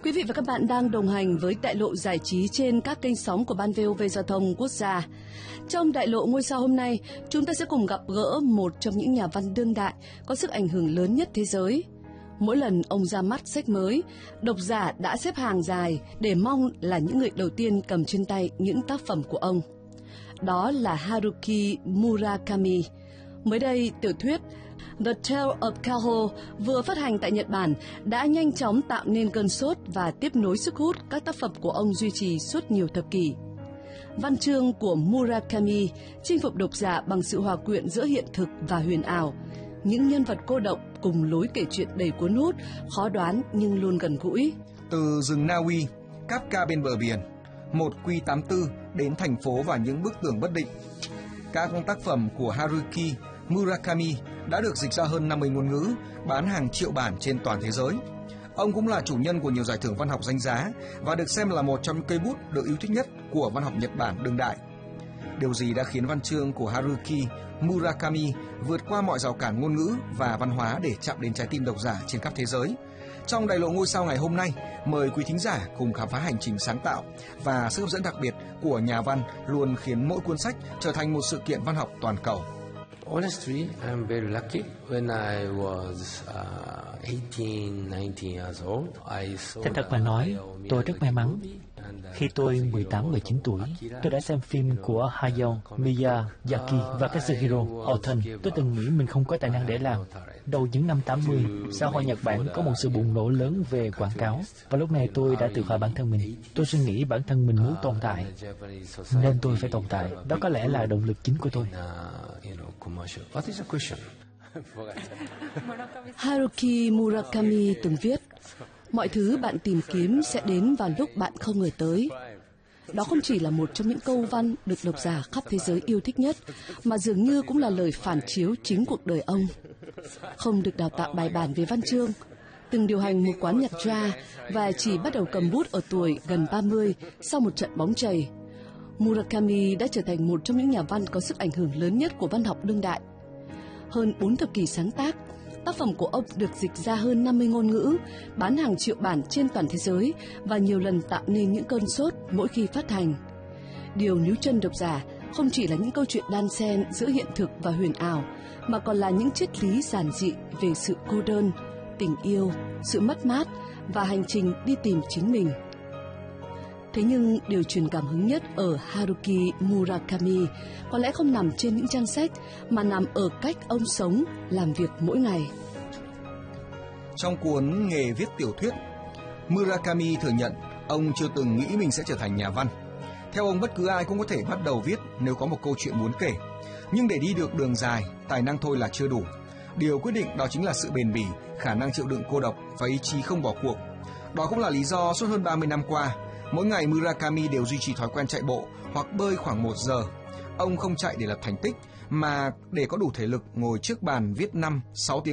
Quý vị và các bạn đang đồng hành với Đại lộ giải trí trên các kênh sóng của Ban VOV Giao thông Quốc gia. Trong Đại lộ ngôi sao hôm nay, chúng ta sẽ cùng gặp gỡ một trong những nhà văn đương đại có sức ảnh hưởng lớn nhất thế giới. Mỗi lần ông ra mắt sách mới, độc giả đã xếp hàng dài để mong là những người đầu tiên cầm trên tay những tác phẩm của ông. Đó là Haruki Murakami. Mới đây, tiểu thuyết The Tale of Kaho vừa phát hành tại Nhật Bản đã nhanh chóng tạo nên cơn sốt và tiếp nối sức hút các tác phẩm của ông duy trì suốt nhiều thập kỷ. Văn chương của Murakami chinh phục độc giả bằng sự hòa quyện giữa hiện thực và huyền ảo, những nhân vật cô đọng cùng lối kể chuyện đầy cuốn hút, khó đoán nhưng luôn gần gũi. Từ rừng Na Uy, Kafka bên bờ biển, một Q84 đến thành phố và những bức tường bất định. Các tác phẩm của Haruki Murakami đã được dịch ra hơn 50 ngôn ngữ, bán hàng triệu bản trên toàn thế giới. Ông cũng là chủ nhân của nhiều giải thưởng văn học danh giá và được xem là một trong những cây bút được yêu thích nhất của văn học Nhật Bản đương đại. Điều gì đã khiến văn chương của Haruki Murakami vượt qua mọi rào cản ngôn ngữ và văn hóa để chạm đến trái tim độc giả trên khắp thế giới? Trong Đại lộ ngôi sao ngày hôm nay, mời quý thính giả cùng khám phá hành trình sáng tạo và sức hấp dẫn đặc biệt của nhà văn luôn khiến mỗi cuốn sách trở thành một sự kiện văn học toàn cầu. Honestly, I'm very lucky. When I was 18, 19 years old, Thành thật mà nói, tôi rất may mắn. Khi tôi 18-19 tuổi, tôi đã xem phim của Hayao Miyazaki và Katsuhiro Oton. Tôi từng nghĩ mình không có tài năng để làm. Đầu những năm 80, xã hội Nhật Bản có một sự bùng nổ lớn về quảng cáo. Và lúc này tôi đã tự hỏi bản thân mình. Tôi suy nghĩ bản thân mình muốn tồn tại, nên tôi phải tồn tại. Đó có lẽ là động lực chính của tôi. Haruki Murakami từng viết: mọi thứ bạn tìm kiếm sẽ đến vào lúc bạn không ngờ tới. Đó không chỉ là một trong những câu văn được độc giả khắp thế giới yêu thích nhất, mà dường như cũng là lời phản chiếu chính cuộc đời ông. Không được đào tạo bài bản về văn chương, từng điều hành một quán nhạc jazz và chỉ bắt đầu cầm bút ở tuổi gần 30 sau một trận bóng chày, Murakami đã trở thành một trong những nhà văn có sức ảnh hưởng lớn nhất của văn học đương đại. Hơn 4 thập kỷ sáng tác, tác phẩm của ông được dịch ra hơn 50 ngôn ngữ, bán hàng triệu bản trên toàn thế giới và nhiều lần tạo nên những cơn sốt mỗi khi phát hành. Điều níu chân độc giả không chỉ là những câu chuyện đan xen giữa hiện thực và huyền ảo, mà còn là những triết lý giản dị về sự cô đơn, tình yêu, sự mất mát và hành trình đi tìm chính mình. Thế nhưng điều truyền cảm hứng nhất ở Haruki Murakami có lẽ không nằm trên những trang sách, mà nằm ở cách ông sống, làm việc mỗi ngày. Trong cuốn Nghề viết tiểu thuyết, Murakami thừa nhận ông chưa từng nghĩ mình sẽ trở thành nhà văn. Theo ông, bất cứ ai cũng có thể bắt đầu viết nếu có một câu chuyện muốn kể. Nhưng để đi được đường dài, tài năng thôi là chưa đủ. Điều quyết định đó chính là sự bền bỉ, khả năng chịu đựng cô độc và ý chí không bỏ cuộc. Đó cũng là lý do suốt hơn 30 năm qua, mỗi ngày Murakami đều duy trì thói quen chạy bộ hoặc bơi khoảng 1 giờ. Ông không chạy để lập thành tích, mà để có đủ thể lực ngồi trước bàn viết 5-6 tiếng